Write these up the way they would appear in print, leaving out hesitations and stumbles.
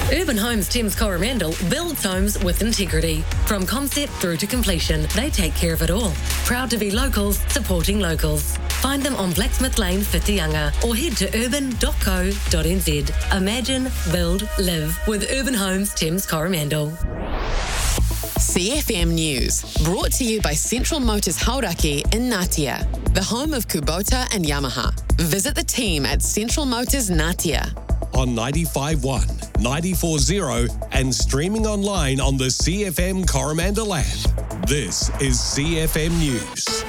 Urban Homes Thames Coromandel builds homes with integrity. From concept through to completion, they take care of it all. Proud to be locals, supporting locals. Find them on Blacksmith Lane, Whitianga, or head to urban.co.nz. Imagine, build, live with Urban Homes Thames Coromandel. CFM News, brought to you by Central Motors Hauraki in Ngatea, the home of Kubota and Yamaha. Visit the team at Central Motors Ngatea. On 95.1, 94.0 and streaming online on the CFM Coromandel app. This is CFM News.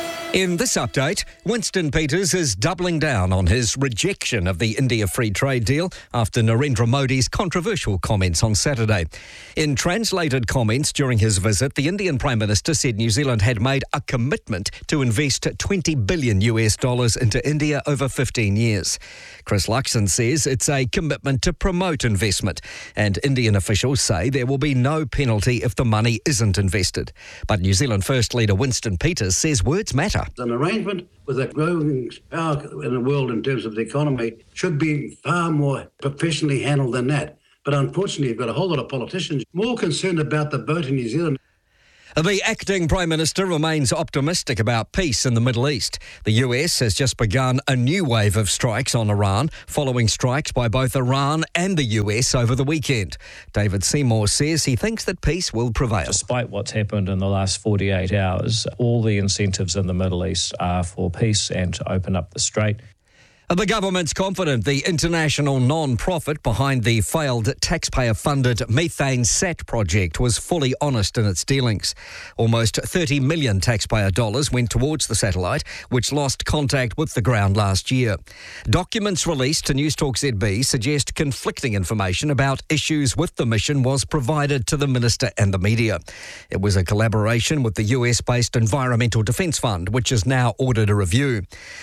In this update, Winston Peters is doubling down on his rejection of the India Free Trade Deal after Narendra Modi's controversial comments on Saturday. In translated comments during his visit, the Indian Prime Minister said New Zealand had made a commitment to invest $20 billion into India over 15 years. Chris Luxon says it's a commitment to promote investment, and Indian officials say there will be no penalty if the money isn't invested. But New Zealand First Leader Winston Peters says words matter. An arrangement with a growing power in the world in terms of the economy should be far more professionally handled than that. But unfortunately, you've got a whole lot of politicians more concerned about the vote in New Zealand. The acting Prime Minister remains optimistic about peace in the Middle East. The US has just begun a new wave of strikes on Iran, following strikes by both Iran and the US over the weekend. David Seymour says he thinks that peace will prevail. Despite what's happened in the last 48 hours, all the incentives in the Middle East are for peace and to open up the strait. The government's confident the international non-profit behind the failed taxpayer-funded Methane Sat project was fully honest in its dealings. Almost $30 million taxpayer dollars went towards the satellite, which lost contact with the ground last year. Documents released to Newstalk ZB suggest conflicting information about issues with the mission was provided to the minister and the media. It was a collaboration with the US-based Environmental Defence Fund, which has now ordered a review.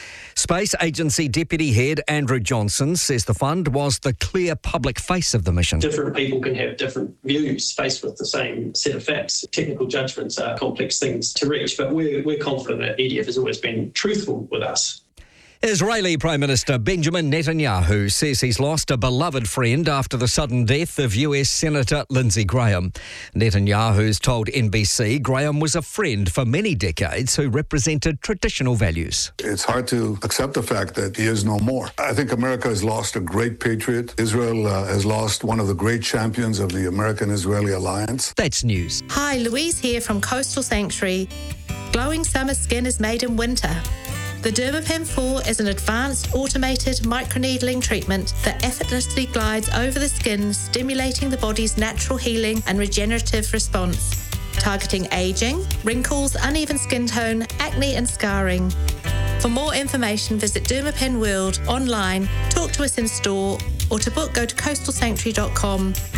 Space Agency Deputy Head Andrew Johnson says the fund was the clear public face of the mission. Different people can have different views faced with the same set of facts. Technical judgments are complex things to reach, but we're confident that EDF has always been truthful with us. Israeli Prime Minister Benjamin Netanyahu says he's lost a beloved friend after the sudden death of US Senator Lindsey Graham. Netanyahu's told NBC Graham was a friend for many decades who represented traditional values. It's hard to accept the fact that he is no more. I think America has lost a great patriot. Israel has lost one of the great champions of the American-Israeli alliance. That's news. Hi, Louise here from Coastal Sanctuary. Glowing summer skin is made in winter. The Dermapen 4 is an advanced automated microneedling treatment that effortlessly glides over the skin, stimulating the body's natural healing and regenerative response, targeting aging, wrinkles, uneven skin tone, acne and scarring. For more information, visit Dermapen World online, talk to us in store, or to book, go to coastalsanctuary.com.